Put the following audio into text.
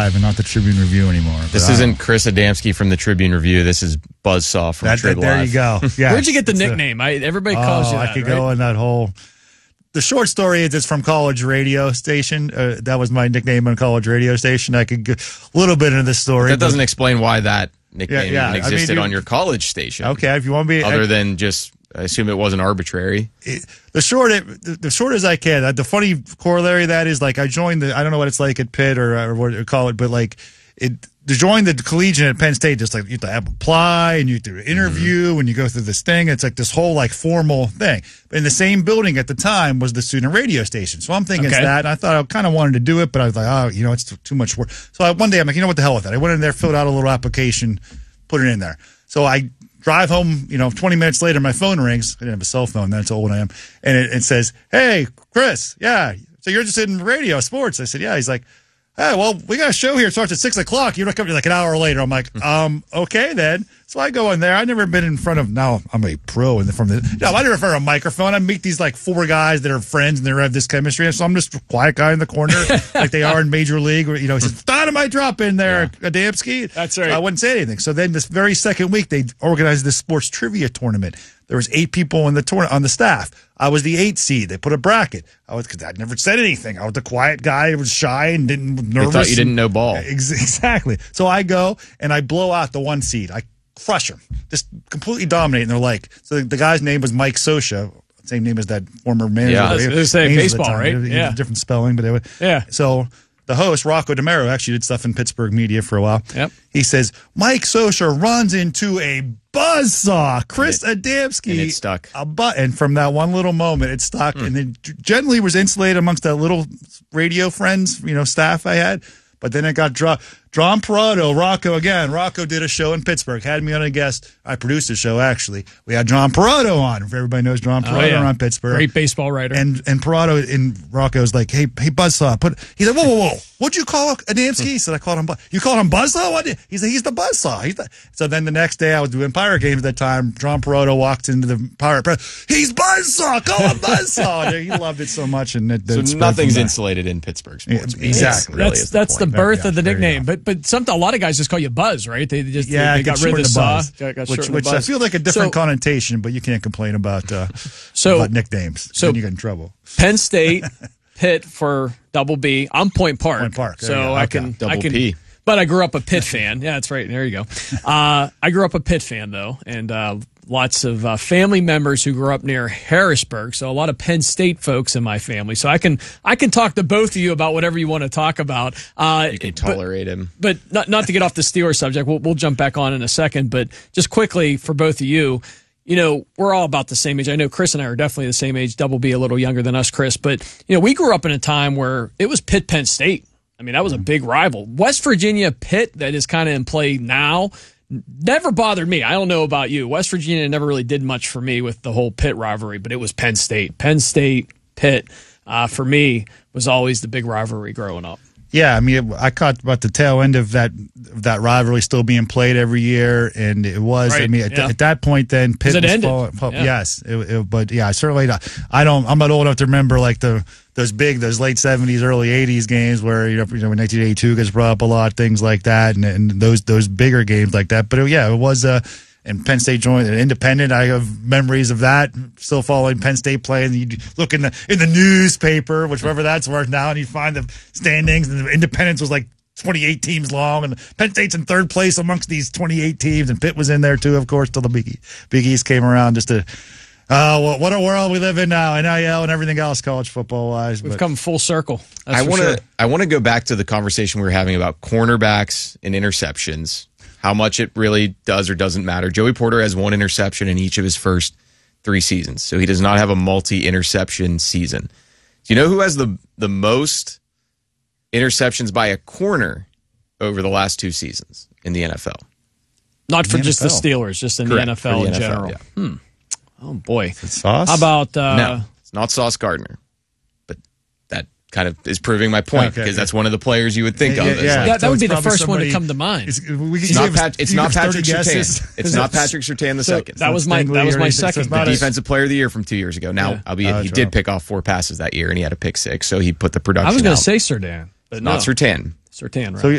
Live and not the Tribune Review anymore. This isn't Chris Adamski from the Tribune Review. This is Buzzsaw from Trib Live. There you go. Yes. Where'd you get the nickname? Everybody calls you that, I could go in that whole... The short story is it's from college radio station. That was my nickname on college radio station. I could get a little bit into the story. That doesn't explain why that nickname even existed on your college station. Okay, if you want to be... Other than just... I assume it wasn't arbitrary. The short as I can. The funny corollary of that is, like, I joined I don't know what it's like at Pitt or what you call it, but like to join the collegiate at Penn State, just like you have to apply and you have to interview and you go through this thing. It's like this whole like formal thing. But in the same building at the time was the student radio station. So I'm thinking it's that. And I thought I kind of wanted to do it, but I was like, it's too much work. So one day I'm like, what the hell with that? I went in there, filled out a little application, put it in there. So I drive home, 20 minutes later, my phone rings. I didn't have a cell phone. That's how old I am. And it says, "Hey, Chris, yeah, so you're interested in radio, sports?" I said, "Yeah." He's like, "Hey, well, we got a show here. It starts at 6 o'clock. You're not coming like an hour later." I'm like, okay then. So I go in there. I've never been in front of, now I'm a pro I never in front of a microphone. I meet these like four guys that are friends and they have this chemistry. So I'm just a quiet guy in the corner like they are in Major League. He says, "Dynamite drop in there, Adamski." That's right. I wouldn't say anything. So then this very second week, they organized this sports trivia tournament. There was 8 people in the on the staff. I was the 8th seed. They put a bracket. Because I'd never said anything. I was the quiet guy who was shy and nervous. They thought you didn't know ball. Exactly. So I go and I blow out the 1 seed. I crush them. Just completely dominate. And they're like, so the guy's name was Mike Sosha. Same name as that former manager. Yeah, it was baseball, right? Yeah. Different spelling, but they would. Yeah. So the host, Rocco DeMero, actually did stuff in Pittsburgh media for a while. Yep. He says, Mike Sosha runs into a buzzsaw. Chris Adamski. And it stuck. And from that one little moment, it stuck. And then generally was insulated amongst that little radio friends, staff I had. But then it got dropped. John Parado, Rocco again. Rocco did a show in Pittsburgh, had me on a guest. I produced a show, actually. We had John Parado on. If everybody knows John Parado on Pittsburgh. Great baseball writer. And Parado and Rocco was like, hey, Buzzsaw. He's like, whoa. What'd you call Adamski? He said, I called him You called him Buzzsaw? What? He said, he's the Buzzsaw. So then the next day, I was doing Pirate games at that time. John Parado walked into the Pirate press. He's Buzzsaw. Call him Buzzsaw. He loved it so much. And so nothing's insulated in Pittsburgh sports. Exactly. That's the birth of the nickname. But a lot of guys just call you Buzz, right? They just they got rid of the saw, which I feel like a different connotation, but you can't complain about nicknames. So then you get in trouble. Penn State, Pitt for Double B. I'm Point Park. Point Park. So I can Double P. But I grew up a Pitt fan. Yeah, that's right. There you go. I grew up a Pitt fan though, and lots of family members who grew up near Harrisburg. So a lot of Penn State folks in my family. So I can talk to both of you about whatever you want to talk about. You can tolerate him. But not to get off the Steelers subject. We'll jump back on in a second. But just quickly for both of you, we're all about the same age. I know Chris and I are definitely the same age. Double B a little younger than us, Chris. But we grew up in a time where it was Pitt Penn State. I mean, that was a big rival. West Virginia Pitt, that is kind of in play now, never bothered me. I don't know about you. West Virginia never really did much for me with the whole Pitt rivalry, but it was Penn State. Penn State, Pitt, for me, was always the big rivalry growing up. Yeah, I mean, I caught about the tail end of that rivalry still being played every year, and it was. Right. I mean, at that point, then Pitt was falling. Yes, but yeah, certainly not. I'm not old enough to remember like those late '70s, early '80s games where when 1982 gets brought up a lot, things like that, and those bigger games like that. But it was. And Penn State joined an independent. I have memories of that. Still following Penn State playing. You look in the newspaper, whichever that's worth now, and you find the standings. And the Independence was like 28 teams long, and Penn State's in 3rd place amongst these 28 teams, and Pitt was in there too, of course, till the Big East came around. Just to what a world we live in now, NIL and everything else, college football wise. We've come full circle. I want to go back to the conversation we were having about cornerbacks and interceptions. How much it really does or doesn't matter. Joey Porter has 1 interception in each of his first 3 seasons, so he does not have a multi-interception season. Do you know who has the most interceptions by a corner over the last 2 seasons in the NFL? Not for just the Steelers, just in Correct. the NFL in NFL, general. Yeah. Oh, boy. Is it Sauce? How about... No, it's not Sauce Gardner. But that kind of is proving my point, because that's one of the players you would think of. That would be the first one to come to mind. It's not Patrick Surtain. It's not Patrick Surtain the second. That was my second. The defensive player of the year from 2 years ago. Now, albeit he did pick off 4 passes that year, and he had a pick 6, so he put the production out. I was going to say Surtain. But not Surtain. Surtain, right? So